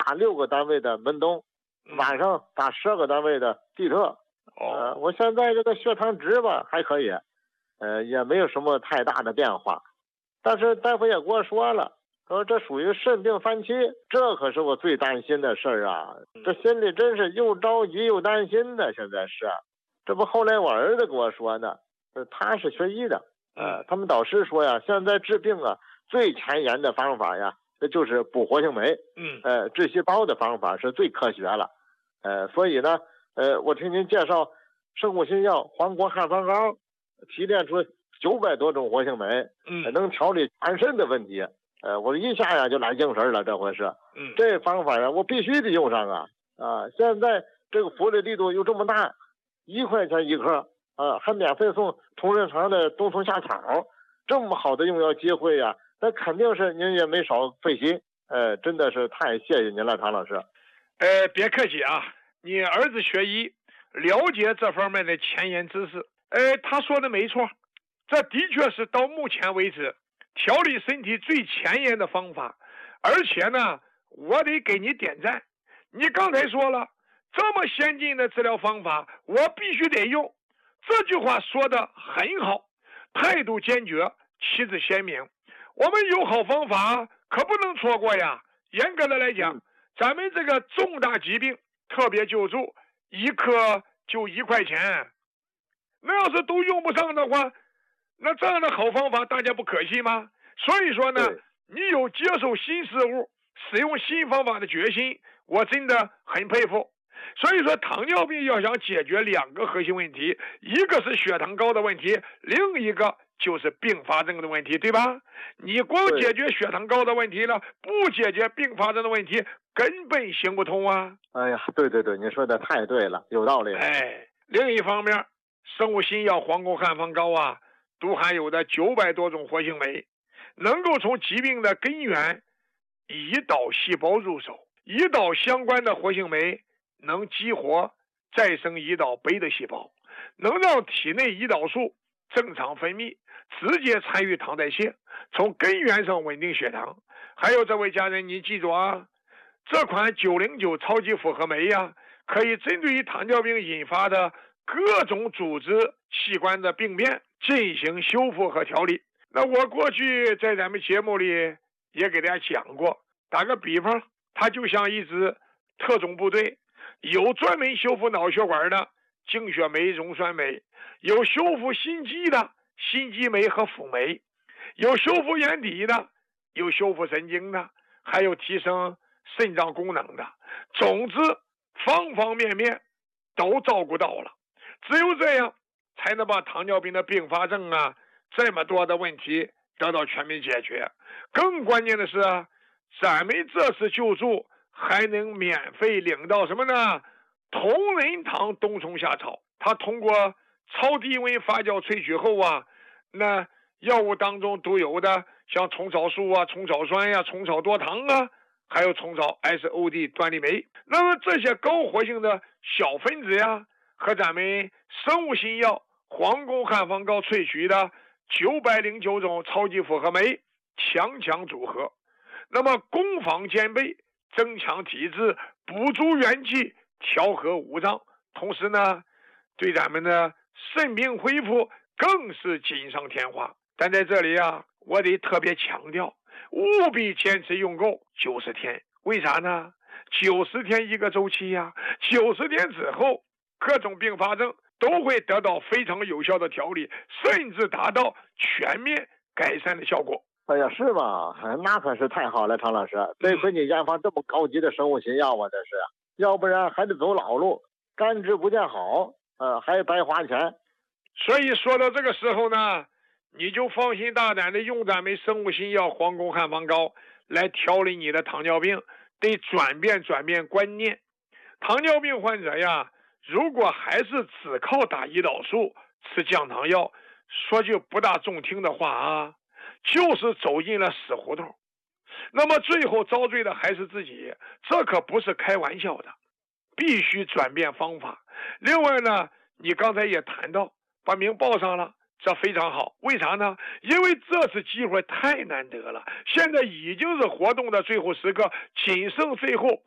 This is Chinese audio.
打6个单位的门冬，晚上打12个单位的地特。我现在这个血糖值吧还可以，也没有什么太大的变化。但是大夫也跟我说了，说这属于肾病3期，这可是我最担心的事儿啊！这心里真是又着急又担心的。现在是，这不后来我儿子跟我说呢，他是学医的，他们导师说呀，现在治病啊最前沿的方法呀，这就是补活性酶，治细胞的方法是最科学了，所以呢，我听您介绍生物新药黄国汉方膏，提炼出900多种活性酶，能调理全身的问题。我一下呀就来精神了，这回是，这方法呀我必须得用上啊！现在这个福利力度又这么大，1块钱1颗，还免费送同仁堂的冬虫夏草，这么好的用药机会呀，那肯定是您也没少费心。真的是太谢谢您了，唐老师。 别客气啊，你儿子学医，了解这方面的前沿知识。他说的没错，这的确是到目前为止调理身体最前沿的方法。而且呢，我得给你点赞。你刚才说了，这么先进的治疗方法，我必须得用。这句话说的很好，态度坚决，旗帜鲜明。我们有好方法，可不能错过呀。严格的来讲，咱们这个重大疾病特别救助，1颗就1块钱，那要是都用不上的话，那这样的好方法大家不可惜吗？所以说呢，你有接受新事物、使用新方法的决心，我真的很佩服。所以说，糖尿病要想解决2个核心问题，一个是血糖高的问题，另一个就是并发症的问题，对吧？你光解决血糖高的问题了，不解决并发症的问题，根本行不通啊！ 哎呀，对，你说的太对了，有道理。 另一方面，生物新药黄宫汉方膏啊，都含有的900多种活性酶，能够从疾病的根源胰岛细胞入手。胰岛相关的活性酶能激活再生胰岛酶的细胞，能让体内胰岛素正常分泌，直接参与糖代谢，从根源上稳定血糖。还有这位家人，你记住啊，这款909超级复合酶呀，可以针对于糖尿病引发的各种组织器官的病变进行修复和调理。那我过去在咱们节目里也给大家讲过，打个比方，它就像一支特种部队，有专门修复脑血管的精血酶、溶栓酶，有修复心肌的心肌酶和辅酶，有修复眼底的，有修复神经的，还有提升肾脏功能的。总之，方方面面都照顾到了。只有这样，才能把糖尿病的并发症啊，这么多的问题得到全面解决。更关键的是，咱们这次救助还能免费领到什么呢？同仁堂冬虫夏草，它通过超低温发酵萃取后啊，那药物当中都有的像虫草素啊、虫草酸呀、虫草多糖啊，还有虫草 SOD 端粒酶。那么这些高活性的小分子呀，和咱们生物新药黄宫汉方膏萃取的909种超级复合酶强强组合，那么攻防兼备，增强体质，补足元气，调和五脏，同时呢，对咱们的肾病恢复更是锦上添花。但在这里啊，我得特别强调，务必坚持用够90天。为啥呢？90天一个周期呀，90天之后，各种并发症都会得到非常有效的调理，甚至达到全面改善的效果。 哎呀，是吗？那可是太好了，常老师，得亏你研发这么高级的生物新药啊，这是，要不然还得走老路，干治不见好，还白花钱。 所以说到这个时候呢，你就放心大胆的用咱们生物新药黄宫汉方膏来调理你的糖尿病，得转变观念。糖尿病患者呀，如果还是只靠打胰岛素、吃降糖药，说句不大中听的话啊，就是走进了死胡同。那么最后遭罪的还是自己，这可不是开玩笑的，必须转变方法。另外呢，你刚才也谈到把名报上了，这非常好。为啥呢？因为这次机会太难得了，现在已经是活动的最后时刻，仅剩最后